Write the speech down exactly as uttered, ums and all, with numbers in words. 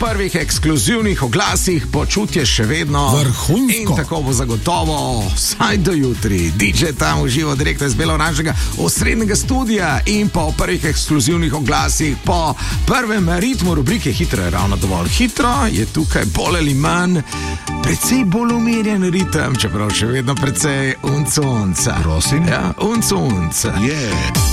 prvih ekskluzivnih oglasih počutje še vedno vrhunsko. In tako bo zagotovo vsaj do jutri. D J tam uživa direktno iz Belo-oranžnega osrednjega studia in po prvih ekskluzivnih oglasih, po prvem ritmu rubrike Hitro je ravno dovolj hitro, je tukaj bolj ali manj precej bolj umirjen ritem, čeprav še vedno precej unca unca. Prosim? Ja, unca unca. Yeah.